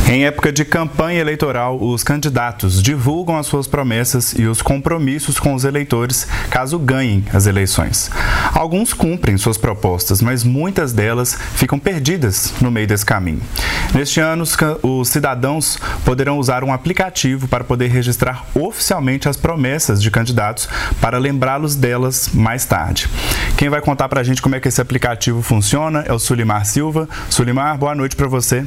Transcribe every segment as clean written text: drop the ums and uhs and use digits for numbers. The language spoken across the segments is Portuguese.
Em época de campanha eleitoral, os candidatos divulgam as suas promessas e os compromissos com os eleitores caso ganhem as eleições. Alguns cumprem suas propostas, mas muitas delas ficam perdidas no meio desse caminho. Neste ano, os cidadãos poderão usar um aplicativo para poder registrar oficialmente as promessas de candidatos para lembrá-los delas mais tarde. Quem vai contar para a gente como é que esse aplicativo funciona é o Sulimar Silva. Sulimar, boa noite para você.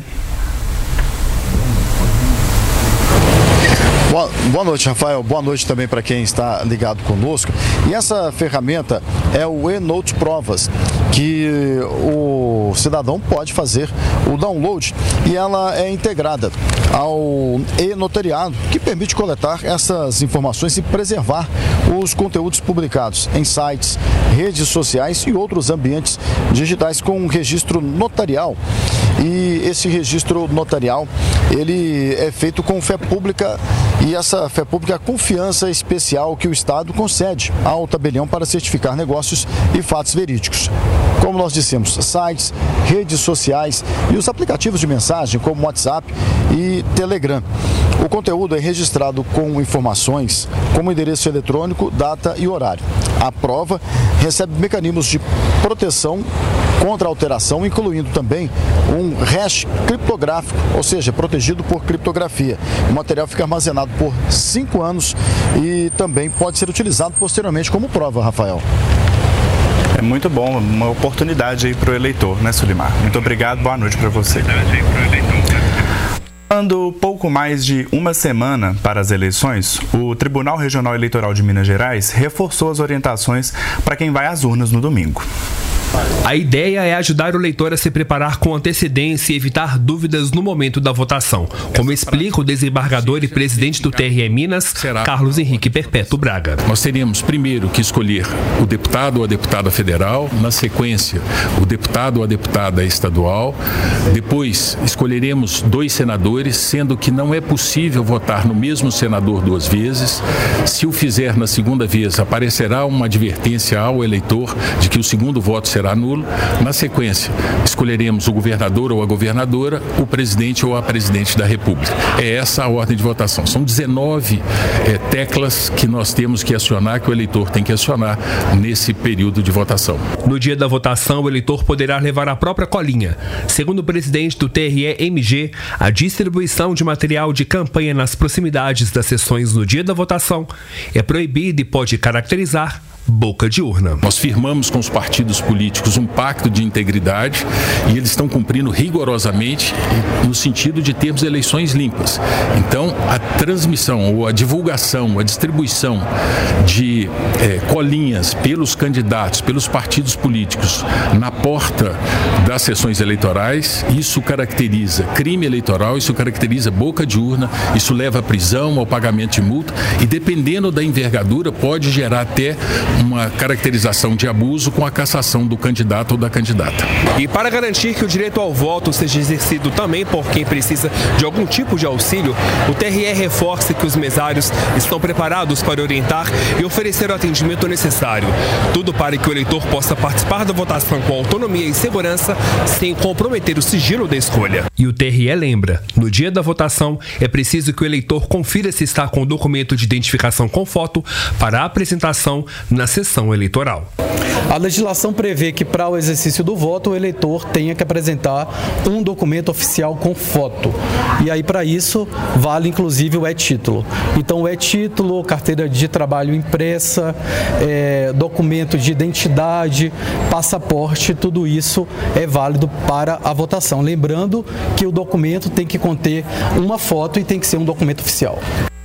Boa noite, Rafael. Boa noite também para quem está ligado conosco. E essa ferramenta é o e-Note Provas, que o cidadão pode fazer o download e ela é integrada ao e-notariado, que permite coletar essas informações e preservar os conteúdos publicados em sites, redes sociais e outros ambientes digitais com um registro notarial. E esse registro notarial, ele é feito com fé pública, e essa fé pública é a confiança especial que o Estado concede ao tabelião para certificar negócios e fatos verídicos. Como nós dissemos, sites, redes sociais e os aplicativos de mensagem como WhatsApp e Telegram. O conteúdo é registrado com informações como endereço eletrônico, data e horário. A prova recebe mecanismos de proteção contra alteração, incluindo também um hash criptográfico, ou seja, protegido por criptografia. O material fica armazenado por 5 anos e também pode ser utilizado posteriormente como prova, Rafael. É muito bom, uma oportunidade aí para o eleitor, né, Sulimar? Muito obrigado, boa noite para você. Faltando pouco mais de uma semana para as eleições, o Tribunal Regional Eleitoral de Minas Gerais reforçou as orientações para quem vai às urnas no domingo. A ideia é ajudar o eleitor a se preparar com antecedência e evitar dúvidas no momento da votação, como explica o desembargador e presidente do TRE Minas, Carlos Henrique Perpétuo Braga. Nós teríamos primeiro que escolher o deputado ou a deputada federal, na sequência o deputado ou a deputada estadual, depois escolheremos 2 senadores, sendo que não é possível votar no mesmo senador 2 vezes. Se o fizer na segunda vez, aparecerá uma advertência ao eleitor de que o segundo voto será nulo. Na sequência, escolheremos o governador ou a governadora, o presidente ou a presidente da República. É essa a ordem de votação. São 19 teclas que nós temos que acionar, que o eleitor tem que acionar nesse período de votação. No dia da votação, o eleitor poderá levar a própria colinha. Segundo o presidente do TRE-MG, a distribuição de material de campanha nas proximidades das sessões no dia da votação é proibida e pode caracterizar boca de urna. Nós firmamos com os partidos políticos um pacto de integridade e eles estão cumprindo rigorosamente no sentido de termos eleições limpas. Então, a transmissão ou a divulgação, a distribuição de colinhas pelos candidatos, pelos partidos políticos na porta das sessões eleitorais, isso caracteriza crime eleitoral, isso caracteriza boca de urna, isso leva à prisão, ao pagamento de multa e, dependendo da envergadura, pode gerar até uma caracterização de abuso com a cassação do candidato ou da candidata. E para garantir que o direito ao voto seja exercido também por quem precisa de algum tipo de auxílio, o TRE reforça que os mesários estão preparados para orientar e oferecer o atendimento necessário. Tudo para que o eleitor possa participar da votação com autonomia e segurança, sem comprometer o sigilo da escolha. E o TRE lembra, no dia da votação, é preciso que o eleitor confira se está com o documento de identificação com foto para a apresentação na sessão eleitoral. A legislação prevê que para o exercício do voto o eleitor tenha que apresentar um documento oficial com foto. E aí para isso vale inclusive o e-título. Então o e-título, carteira de trabalho impressa, documento de identidade, passaporte, tudo isso é válido para a votação. Lembrando que o documento tem que conter uma foto e tem que ser um documento oficial.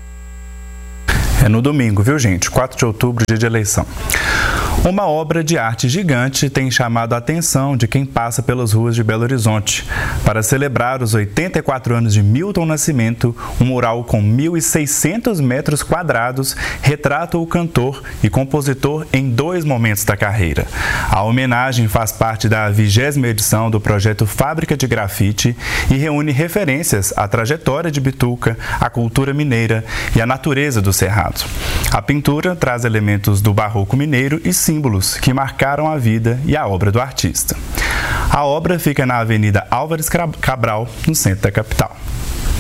É no domingo, viu, gente? 4 de outubro, dia de eleição. Uma obra de arte gigante tem chamado a atenção de quem passa pelas ruas de Belo Horizonte. Para celebrar os 84 anos de Milton Nascimento, um mural com 1.600 metros quadrados retrata o cantor e compositor em 2 momentos da carreira. A homenagem faz parte da 20ª edição do projeto Fábrica de Grafite e reúne referências à trajetória de Bituca, à cultura mineira e à natureza do Cerrado. A pintura traz elementos do barroco mineiro e símbolos que marcaram a vida e a obra do artista. A obra fica na Avenida Álvares Cabral, no centro da capital.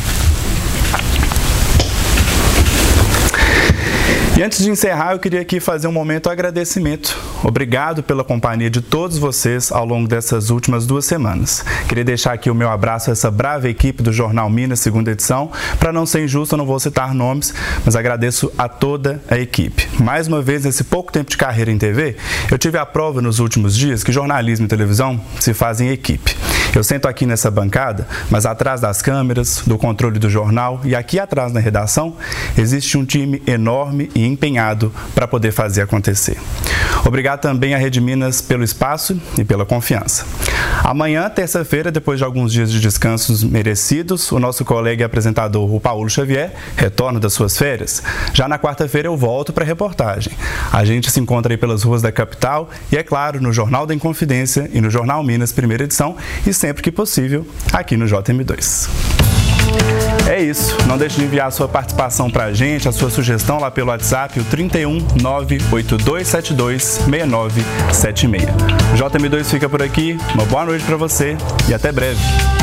E antes de encerrar, eu queria aqui fazer um momento de agradecimento. Obrigado pela companhia de todos vocês ao longo dessas últimas 2 semanas. Queria deixar aqui o meu abraço a essa brava equipe do Jornal Minas, segunda edição. Para não ser injusto, eu não vou citar nomes, mas agradeço a toda a equipe. Mais uma vez, nesse pouco tempo de carreira em TV, eu tive a prova nos últimos dias que jornalismo e televisão se fazem em equipe. Eu sento aqui nessa bancada, mas atrás das câmeras, do controle do jornal e aqui atrás na redação, existe um time enorme e empenhado para poder fazer acontecer. Obrigado também à Rede Minas pelo espaço e pela confiança. Amanhã, terça-feira, depois de alguns dias de descansos merecidos, o nosso colega e apresentador, o Paulo Xavier, retorna das suas férias. Já na quarta-feira eu volto para a reportagem. A gente se encontra aí pelas ruas da capital e, é claro, no Jornal da Inconfidência e no Jornal Minas, primeira edição, e sempre que possível, aqui no JM2. É isso, não deixe de enviar a sua participação para a gente, a sua sugestão lá pelo WhatsApp, o 31 98272 6976. O JM2 fica por aqui, uma boa noite para você e até breve.